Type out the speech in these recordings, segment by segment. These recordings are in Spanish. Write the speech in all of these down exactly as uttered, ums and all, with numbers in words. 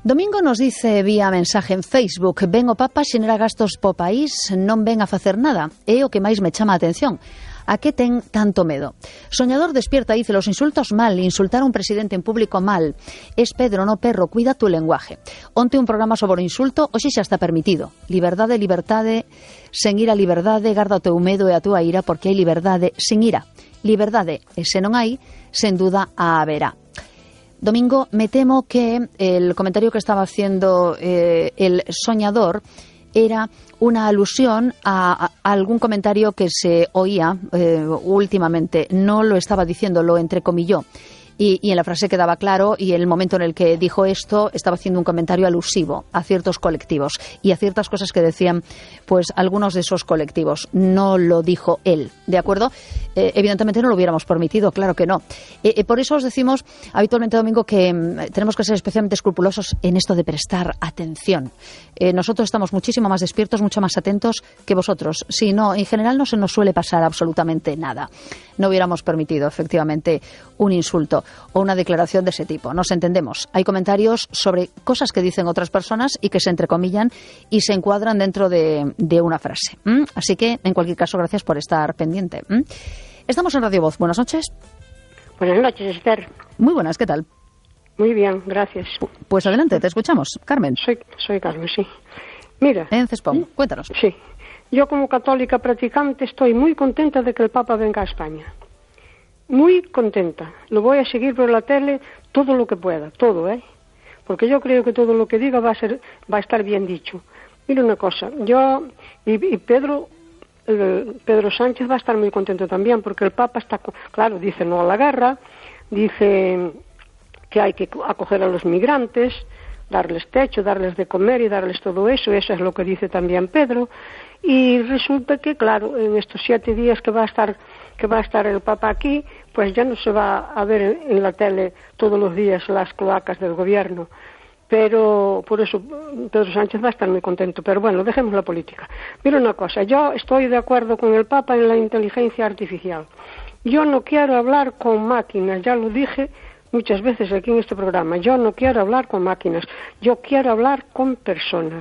Domingo nos dice vía mensaje en Facebook: ven o Papa xenera gastos po país, non ven a facer nada. É o que máis me chama a atención. A que ten tanto medo? Soñador despierta, dice: los insultos mal, insultar a un presidente en público mal. Es Pedro, no perro, cuida tu lenguaje. Onte un programa sobre o insulto, hoxe xa está permitido. Liberdade, liberdade, sen ira, liberdade, garda o teu medo e a túa ira, porque hai liberdade sen ira. Liberdade, e se non hai, sen duda a haberá. Domingo, me temo que el comentario que estaba haciendo eh, el soñador era una alusión a, a algún comentario que se oía eh, últimamente. No lo estaba diciendo, lo entrecomilló. Y, y en la frase quedaba claro, y en el momento en el que dijo esto estaba haciendo un comentario alusivo a ciertos colectivos y a ciertas cosas que decían pues algunos de esos colectivos. No lo dijo él, ¿de acuerdo? Eh, evidentemente no lo hubiéramos permitido, claro que no. Eh, eh, por eso os decimos habitualmente, Domingo, que mm, tenemos que ser especialmente escrupulosos en esto de prestar atención. Eh, nosotros estamos muchísimo más despiertos, mucho más atentos que vosotros. Si no, en general no se nos suele pasar absolutamente nada. No hubiéramos permitido, efectivamente, un insulto o una declaración de ese tipo. Nos entendemos. Hay comentarios sobre cosas que dicen otras personas y que se entrecomillan y se encuadran dentro de, de una frase. ¿Mm? Así que, en cualquier caso, gracias por estar pendiente. ¿Mm? Estamos en Radio Voz. Buenas noches. Buenas noches, Esther. Muy buenas, ¿qué tal? Muy bien, gracias. Pues adelante, te escuchamos. Carmen. Soy, soy Carmen, sí. Mira. En Cespón, cuéntanos. Sí. Yo, como católica practicante, estoy muy contenta de que el Papa venga a España. Muy contenta. Lo voy a seguir por la tele todo lo que pueda, todo, ¿eh? Porque yo creo que todo lo que diga va a ser, va a estar bien dicho. Mira una cosa, yo y, y Pedro, el, Pedro Sánchez va a estar muy contento también, porque el Papa está, claro, dice no a la guerra, dice que hay que acoger a los migrantes, darles techo, darles de comer y darles todo eso, eso es lo que dice también Pedro. Y resulta que, claro, en estos siete días que va a estar que va a estar el Papa aquí, pues ya no se va a ver en, en la tele todos los días las cloacas del gobierno. Pero por eso Pedro Sánchez va a estar muy contento. Pero bueno, dejemos la política. Mira una cosa, yo estoy de acuerdo con el Papa en la inteligencia artificial. Yo no quiero hablar con máquinas, ya lo dije muchas veces aquí en este programa. Yo no quiero hablar con máquinas, yo quiero hablar con personas.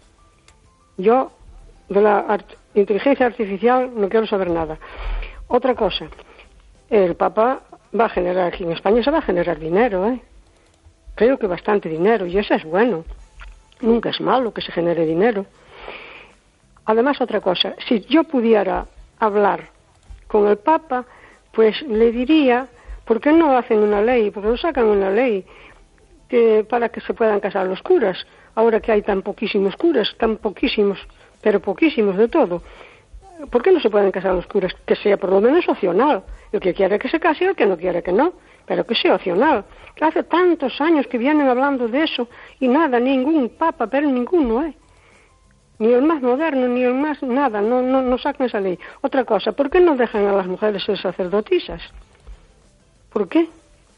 Yo de la art- inteligencia artificial no quiero saber nada. Otra cosa, el Papa va a generar aquí en España, se va a generar dinero, ¿eh? Creo que bastante dinero, y eso es bueno. Nunca es malo que se genere dinero. Además, otra cosa, si yo pudiera hablar con el Papa, pues le diría, ¿por qué no hacen una ley? ¿Por qué no sacan una ley que, para que se puedan casar los curas? Ahora que hay tan poquísimos curas, tan poquísimos, pero poquísimos de todo. ¿Por qué no se pueden casar los curas? Que sea por lo menos opcional. El que quiere que se case y el que no quiere que no. Pero que sea opcional. Que hace tantos años que vienen hablando de eso y nada, ningún papa, pero ninguno, ¿eh? Ni el más moderno, ni el más nada. No, no, no sacan esa ley. Otra cosa, ¿por qué no dejan a las mujeres ser sacerdotisas? ¿Por qué?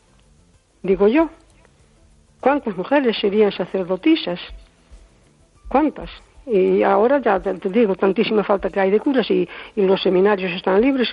Digo yo. ¿Cuántas mujeres serían sacerdotisas? ¿Cuántas? Y ahora ya te, te digo, tantísima falta que hay de curas y, y los seminarios están libres.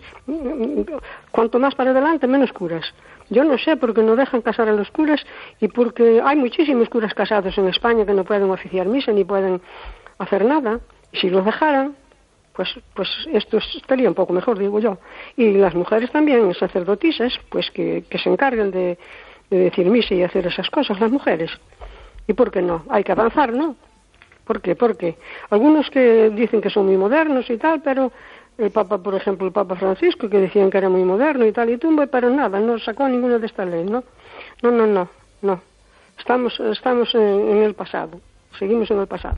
Cuanto más para adelante, menos curas. Yo no sé por qué no dejan casar a los curas y porque hay muchísimos curas casados en España que no pueden oficiar misa ni pueden hacer nada. Y si los dejaran, pues, pues esto estaría un poco mejor, digo yo. Y las mujeres también, sacerdotisas, pues que, que se encarguen de, de decir misa y hacer esas cosas, las mujeres. ¿Y por qué no? Hay que avanzar, ¿no? ¿Por qué? Porque algunos que dicen que son muy modernos y tal, pero el Papa, por ejemplo, el Papa Francisco, que decían que era muy moderno y tal y tumba, pero nada, no sacó ninguna de estas leyes, ¿no? No, no, no, no. Estamos, estamos en, en el pasado, seguimos en el pasado.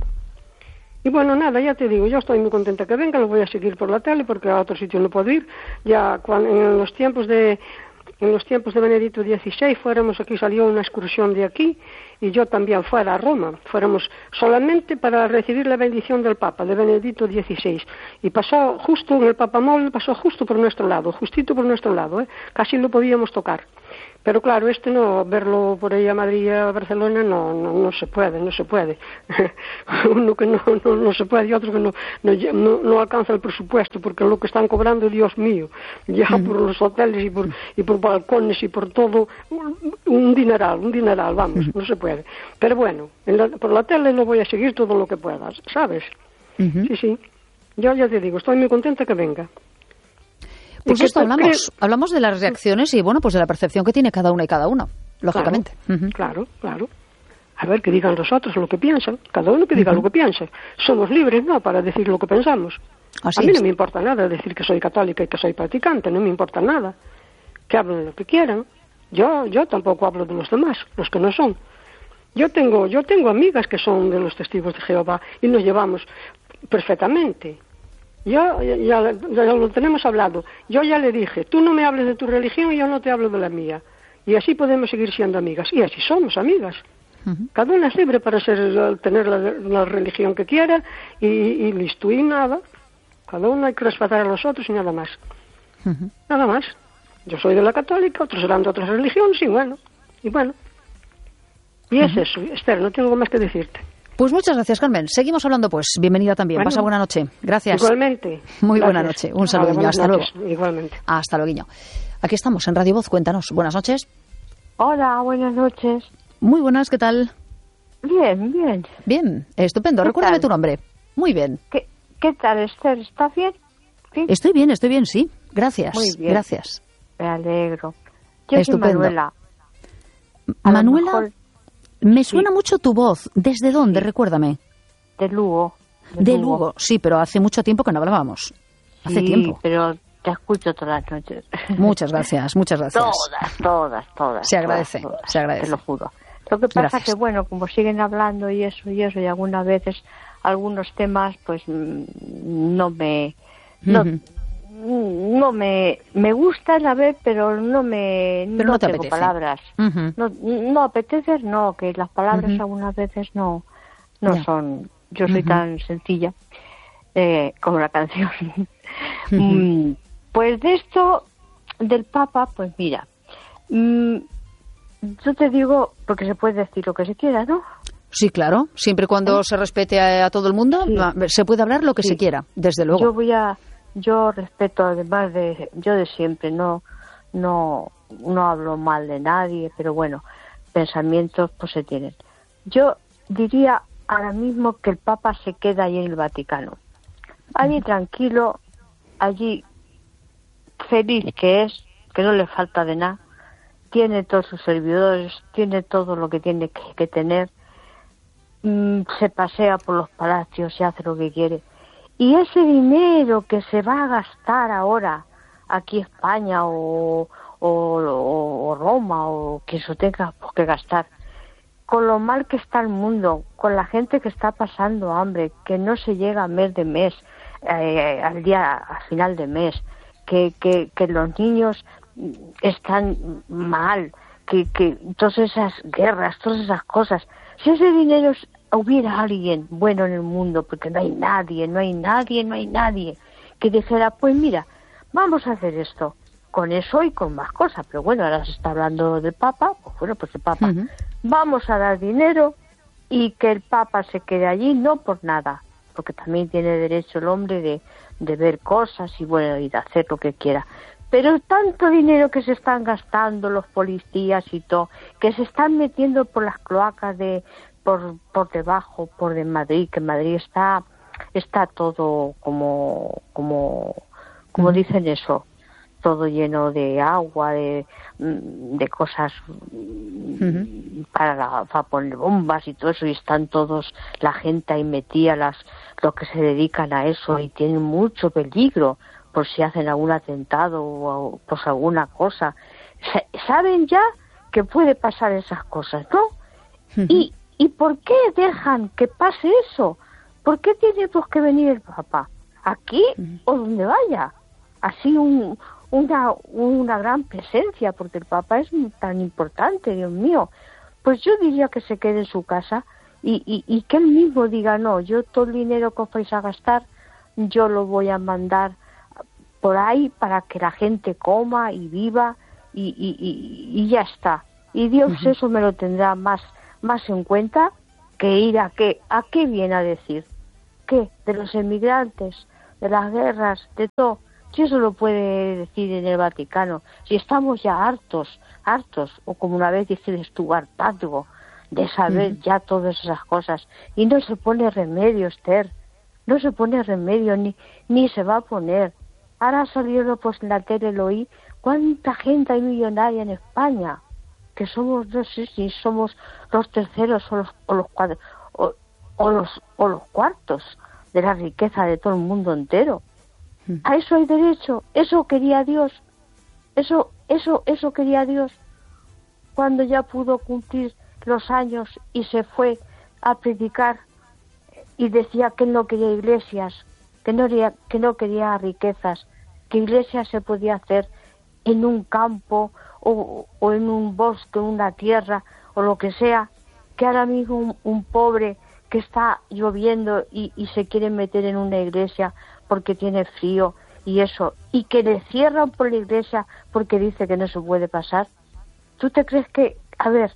Y bueno, nada, ya te digo, yo estoy muy contenta que venga, lo voy a seguir por la tele porque a otro sitio no puedo ir. Ya cuando, en los tiempos de en los tiempos de Benedicto dieciséis fuéramos aquí, salió una excursión de aquí y yo también fuera a Roma, fuéramos solamente para recibir la bendición del Papa, de Benedicto dieciséis, y pasó justo en el Papamóvil, pasó justo por nuestro lado, justito por nuestro lado, ¿eh? Casi lo podíamos tocar. Pero claro, este no, verlo por ahí a Madrid y a Barcelona no, no, no se puede, no se puede. Uno que no, no, no se puede y otro que no, no, no, no alcanza el presupuesto, porque lo que están cobrando, Dios mío, ya mm. por los hoteles y por, y por balcones y por todo, un dineral, un dineral, vamos, mm. no se puede. Pero bueno, en la, por la tele lo voy a seguir todo lo que pueda, ¿sabes? Uh-huh. Sí, sí. Yo ya te digo, estoy muy contenta que venga. Pues esto hablamos, cree... hablamos de las reacciones y, bueno, pues de la percepción que tiene cada una y cada uno, lógicamente. Claro, uh-huh. claro, claro. A ver, que digan los otros lo que piensan, cada uno que diga uh-huh. lo que piensa. Somos libres, ¿no?, para decir lo que pensamos. Así a mí es. No me importa nada decir que soy católica y que soy practicante, no me importa nada. Que hablen lo que quieran. Yo yo tampoco hablo de los demás, los que no son. Yo tengo yo tengo amigas que son de los testigos de Jehová y nos llevamos perfectamente. Yo ya, ya, ya lo tenemos hablado. Yo ya le dije, tú no me hables de tu religión y yo no te hablo de la mía. Y así podemos seguir siendo amigas. Y así somos amigas. Uh-huh. Cada una es libre para ser, tener la, la religión que quiera y, y listo, y nada. Cada uno hay que respetar a los otros y nada más. Uh-huh. Nada más. Yo soy de la católica, otros serán de otras religiones y bueno. Y bueno. Y es uh-huh. eso, Esther, no tengo más que decirte. Pues muchas gracias, Carmen. Seguimos hablando, pues. Bienvenida también. Bueno, pasa buena noche. Gracias. Igualmente. Muy gracias. Buena noche. Un saludo. Vale, hasta noches. luego. Igualmente. Hasta luego. Aquí estamos, en Radio Voz. Cuéntanos. Buenas noches. Hola, buenas noches. Muy buenas, ¿qué tal? Bien, bien. Bien, estupendo. Recuérdame tu nombre. Muy bien. ¿Qué, qué tal, Esther? ¿Estás bien? ¿Sí? Estoy bien, estoy bien, sí. Gracias. Muy bien. Gracias. Me alegro. Yo estupendo. soy Manuela. A Manuela, mejor... me suena sí. mucho tu voz. ¿Desde dónde? Sí. Recuérdame. De Lugo. De, de Lugo. Lugo, sí, pero hace mucho tiempo que no hablábamos. Hace sí, tiempo. pero te escucho todas las noches. Muchas gracias, muchas gracias. Todas, todas, todas. Se agradece, todas, todas, se agradece. Te lo juro. Lo que pasa gracias. que, bueno, como siguen hablando y eso y eso, y algunas veces algunos temas, pues, no me... No, uh-huh. no me... Me gustan a ver, pero no me... Pero no, no te tengo apetece. palabras. Uh-huh. No, no apetece, no, que las palabras uh-huh. algunas veces no, no yeah. son... Yo soy uh-huh. tan sencilla eh, como la canción. Uh-huh. Pues de esto del Papa, pues mira, mmm, yo te digo, porque se puede decir lo que se quiera, ¿no? Sí, claro, siempre y cuando ¿Sí? se respete a, a todo el mundo, sí. se puede hablar lo que sí. se quiera, desde luego. Yo voy a, yo respeto además de, yo de siempre, no, no, no hablo mal de nadie, pero bueno, pensamientos pues se tienen. Yo diría ahora mismo que el Papa se queda ahí en el Vaticano. Allí uh-huh. tranquilo, allí feliz que es, que no le falta de nada, tiene todos sus servidores, tiene todo lo que tiene que, que tener, mm, se pasea por los palacios y hace lo que quiere. Y ese dinero que se va a gastar ahora aquí en España o, o, o, o Roma o que se tenga que gastar, con lo mal que está el mundo, con la gente que está pasando hambre, que no se llega a mes de mes, eh, al día, al final de mes, que, que, que los niños están mal, que, que todas esas guerras, todas esas cosas. Si ese dinero hubiera alguien bueno en el mundo, porque no hay nadie, no hay nadie, no hay nadie, que dijera, pues mira, vamos a hacer esto, con eso y con más cosas, pero bueno, ahora se está hablando del Papa, pues bueno, pues el Papa, uh-huh. vamos a dar dinero y que el Papa se quede allí, no por nada, porque también tiene derecho el hombre de, de ver cosas y bueno, y de hacer lo que quiera. Pero tanto dinero que se están gastando los policías y todo, que se están metiendo por las cloacas de por por debajo, por de Madrid, que Madrid está está todo como como como dicen eso, todo lleno de agua, de de cosas uh-huh. para, la, para poner bombas y todo eso, y están todos la gente ahí metida, las los que se dedican a eso, y tienen mucho peligro por si hacen algún atentado o pues alguna cosa. Saben ya que puede pasar esas cosas, ¿no? Uh-huh. Y ¿y por qué dejan que pase eso? ¿Por qué tiene pues que venir el Papa? ¿Aquí uh-huh. o donde vaya? Así un, una, una gran presencia, porque el Papa es tan importante, Dios mío. Pues yo diría que se quede en su casa y, y, y que él mismo diga, no, yo todo el dinero que os vais a gastar, yo lo voy a mandar por ahí para que la gente coma y viva y, y, y, y ya está. Y Dios uh-huh. eso me lo tendrá más, más en cuenta que ir a qué, a qué viene a decir. ¿Qué? De los emigrantes, de las guerras, de todo. Si eso lo puede decir en el Vaticano. Si estamos ya hartos, hartos, o como una vez dijiste tú, hartazgo de saber uh-huh. ya todas esas cosas. Y no se pone remedio, Esther. No se pone remedio, ni, ni se va a poner. Ahora salió pues en la tele, lo oí. ¿Cuánta gente hay millonaria en España? Que somos, no sé si somos los terceros o los, o los cuatro, o, o los, o los cuartos de la riqueza de todo el mundo entero. A eso hay derecho. Eso quería Dios. Eso, eso, eso quería Dios. Cuando ya pudo cumplir los años y se fue a predicar y decía que no quería iglesias, que no quería, que no quería riquezas, que iglesias se podía hacer en un campo o, o en un bosque, una tierra o lo que sea, que ahora mismo un, un pobre que está lloviendo y, y se quiere meter en una iglesia porque tiene frío y eso, y que le cierran por la iglesia porque dice que no se puede pasar. ¿Tú te crees que, a ver,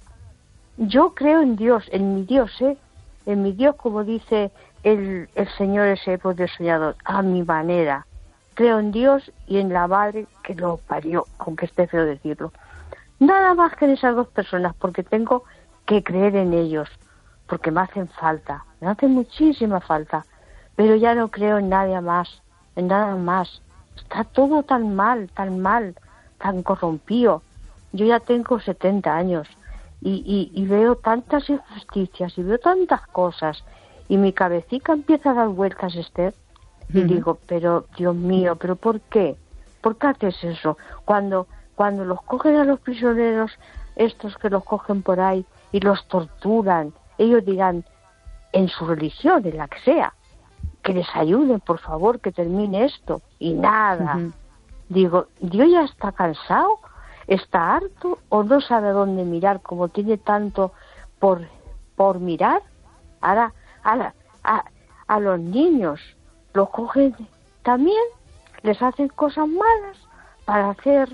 yo creo en Dios, en mi Dios, ¿eh? En mi Dios, como dice el, el Señor ese poder soñador, a mi manera. Creo en Dios y en la madre que lo parió, aunque esté feo decirlo. Nada más que en esas dos personas, porque tengo que creer en ellos, porque me hacen falta, me hacen muchísima falta, pero ya no creo en nadie más, en nada más. Está todo tan mal, tan mal, tan corrompido. Yo ya tengo setenta años y, y, y veo tantas injusticias y veo tantas cosas y mi cabecita empieza a dar vueltas, Esther, y uh-huh. digo, pero Dios mío, ¿pero por qué? ¿Por qué haces eso? Cuando, cuando los cogen a los prisioneros, estos que los cogen por ahí y los torturan, ellos dirán, en su religión, en la que sea, que les ayuden, por favor, que termine esto. Y nada. Uh-huh. Digo, Dios ya está cansado, está harto, o no sabe dónde mirar, como tiene tanto por, por mirar. Ahora, ahora a, a los niños los cogen también, les hacen cosas malas para hacer,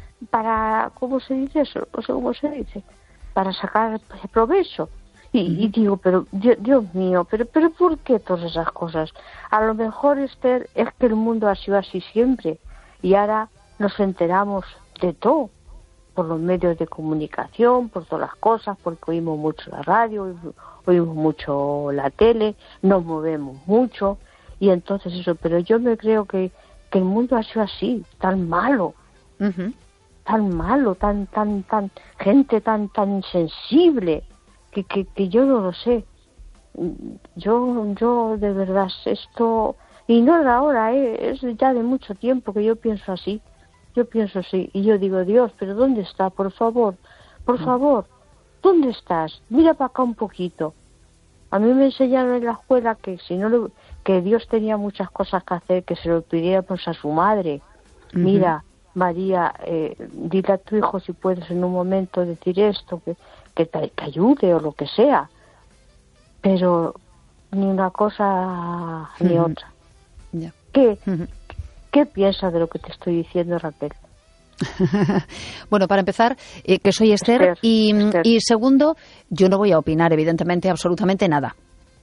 para, ¿cómo se dice eso? No sé cómo se dice, para sacar provecho. Y, y digo, pero Dios, Dios mío, pero pero ¿por qué todas esas cosas? A lo mejor, Esther, es que el mundo ha sido así siempre y ahora nos enteramos de todo por los medios de comunicación, por todas las cosas, porque oímos mucho la radio, oímos mucho la tele, nos movemos mucho y entonces eso, pero yo me creo que, que el mundo ha sido así, tan malo, uh-huh. tan malo, tan tan tan gente tan tan insensible. Que, que, que yo no lo sé. Yo, yo de verdad, esto, y no de ahora, ¿eh? Es ya de mucho tiempo que yo pienso así. Yo pienso así. Y yo digo, Dios, ¿pero dónde está? Por favor, por favor, ¿dónde estás? Mira para acá un poquito. A mí me enseñaron en la escuela que si no lo, que Dios tenía muchas cosas que hacer, que se lo pidiéramos a su madre. Uh-huh. Mira, María, eh, dile a tu hijo si puedes en un momento decir esto, que que te que ayude o lo que sea, pero ni una cosa ni uh-huh. otra. Yeah. ¿Qué, uh-huh. ¿Qué piensas de lo que te estoy diciendo, Raquel? Bueno, para empezar, eh, que soy Esther, Esther, y, Esther y segundo, yo no voy a opinar, evidentemente, absolutamente nada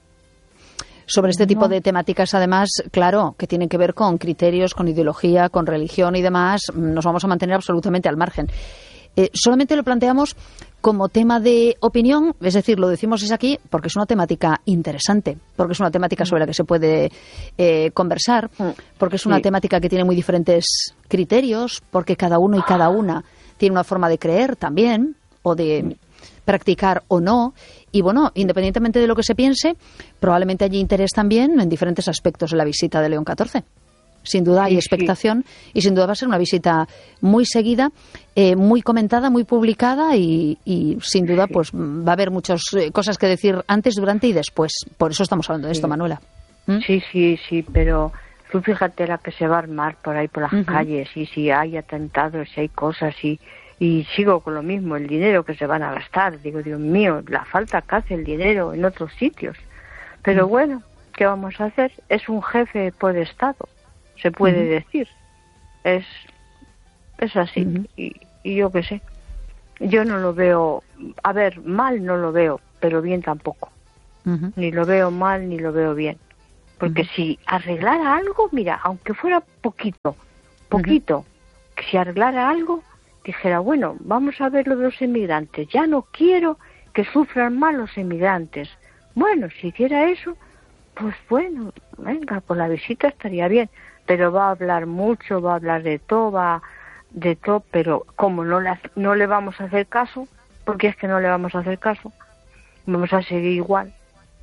sobre este tipo no. de temáticas, además, claro, que tienen que ver con criterios, con ideología, con religión y demás. Nos vamos a mantener absolutamente al margen. Eh, solamente lo planteamos como tema de opinión, es decir, lo decimos es aquí porque es una temática interesante, porque es una temática sobre la que se puede eh, conversar, porque es una sí. temática que tiene muy diferentes criterios, porque cada uno y cada una tiene una forma de creer también, o de practicar o no, y bueno, independientemente de lo que se piense, probablemente haya interés también en diferentes aspectos de la visita de León catorce. Sin duda hay sí, expectación sí. y sin duda va a ser una visita muy seguida, eh, muy comentada, muy publicada y, y sin duda sí. pues va a haber muchas eh, cosas que decir antes, durante y después. Por eso estamos hablando de esto, sí. Manuela. ¿Mm? Sí, sí, sí, pero tú fíjate la que se va a armar por ahí por las uh-huh. calles y si hay atentados, si hay cosas y, y sigo con lo mismo, el dinero que se van a gastar. Digo, Dios mío, la falta que hace el dinero en otros sitios. Pero uh-huh. bueno, ¿qué vamos a hacer? Es un jefe por Estado. Se puede uh-huh. decir, es es así, uh-huh. y, y yo qué sé, yo no lo veo, a ver, mal no lo veo, pero bien tampoco, uh-huh. ni lo veo mal ni lo veo bien, porque uh-huh. si arreglara algo, mira, aunque fuera poquito, poquito, uh-huh. que si arreglara algo, dijera, bueno, vamos a ver lo de los inmigrantes, ya no quiero que que sufran más los inmigrantes. Bueno, si quiera eso, pues bueno, venga, pues la visita estaría bien, pero va a hablar mucho, va a hablar de todo, va de todo, pero como no le, no le vamos a hacer caso, porque es que no le vamos a hacer caso, vamos a seguir igual.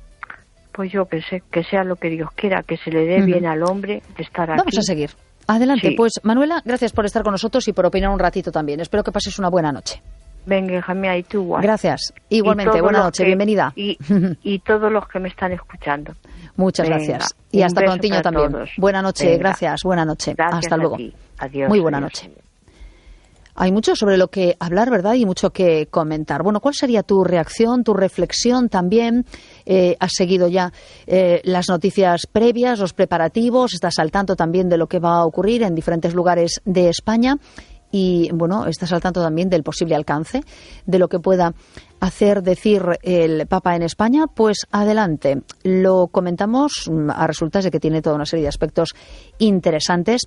Pues yo pensé que sea lo que Dios quiera, que se le dé uh-huh. bien al hombre de estar aquí. Vamos a seguir. Adelante, sí. Pues Manuela, gracias por estar con nosotros y por opinar un ratito también. Espero que pases una buena noche. Venga, Jamia, y tú igual. Gracias. Igualmente, buena noche, que, bienvenida. Y, y todos los que me están escuchando. Muchas Venga, gracias. Y hasta prontiño también. Todos. Buena noche, Venga. gracias, buena noche. Gracias hasta luego. Adiós. Muy buena adiós. noche. Hay mucho sobre lo que hablar, ¿verdad? Y mucho que comentar. Bueno, ¿cuál sería tu reacción, tu reflexión también? Eh, ¿Has seguido ya eh, las noticias previas, los preparativos? ¿Estás al tanto también de lo que va a ocurrir en diferentes lugares de España? Y, bueno, estás al tanto también del posible alcance de lo que pueda hacer decir el Papa en España. Pues adelante. Lo comentamos a resultas de que tiene toda una serie de aspectos interesantes.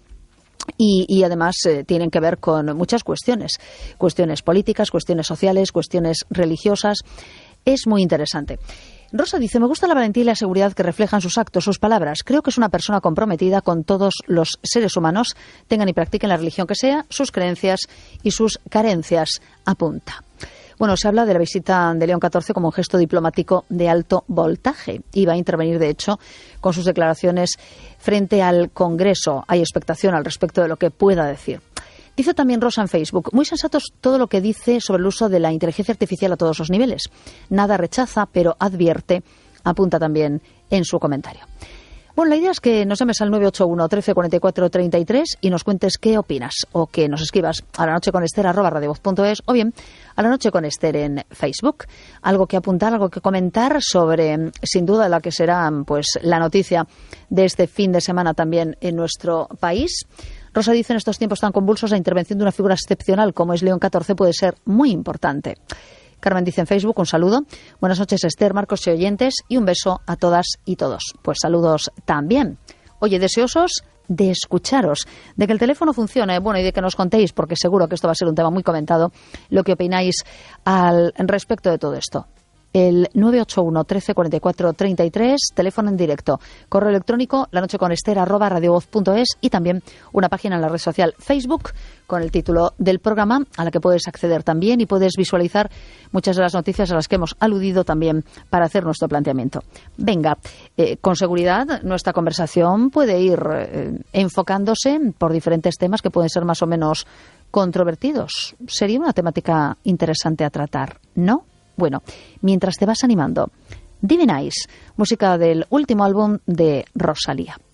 Y, y además eh, tienen que ver con muchas cuestiones, cuestiones políticas, cuestiones sociales, cuestiones religiosas. Es muy interesante. Rosa dice, me gusta la valentía y la seguridad que reflejan sus actos, sus palabras. Creo que es una persona comprometida con todos los seres humanos, tengan y practiquen la religión que sea, sus creencias y sus carencias, apunta. Bueno, se habla de la visita de León catorce como un gesto diplomático de alto voltaje. Iba a intervenir, de hecho, con sus declaraciones frente al Congreso. Hay expectación al respecto de lo que pueda decir. Dice también Rosa en Facebook, muy sensatos todo lo que dice sobre el uso de la inteligencia artificial a todos los niveles. Nada rechaza, pero advierte, apunta también en su comentario. Bueno, la idea es que nos llames al nueve ocho uno, trece, cuarenta y cuatro, treinta y tres y nos cuentes qué opinas, o que nos escribas a la noche con Ester arroba radiovoz punto es, o bien a la noche con Ester en Facebook. Algo que apuntar, algo que comentar sobre, sin duda, la que será pues la noticia de este fin de semana también en nuestro país. Rosa dice, en estos tiempos tan convulsos, la intervención de una figura excepcional como es León catorce puede ser muy importante. Carmen dice en Facebook, un saludo. Buenas noches, Ester, Marcos y oyentes, y un beso a todas y todos. Pues saludos también. Oye, deseosos de escucharos, de que el teléfono funcione, bueno, y de que nos contéis, porque seguro que esto va a ser un tema muy comentado, lo que opináis al respecto de todo esto. El nueve ocho uno, trece, cuarenta y cuatro, treinta y tres, teléfono en directo, correo electrónico, la noche con Ester arroba radiovoz punto es, y también una página en la red social Facebook con el título del programa a la que puedes acceder también y puedes visualizar muchas de las noticias a las que hemos aludido también para hacer nuestro planteamiento. Venga, eh, con seguridad nuestra conversación puede ir eh, enfocándose por diferentes temas que pueden ser más o menos controvertidos. Sería una temática interesante a tratar, ¿no? Bueno, mientras te vas animando, Divinize, música del último álbum de Rosalía.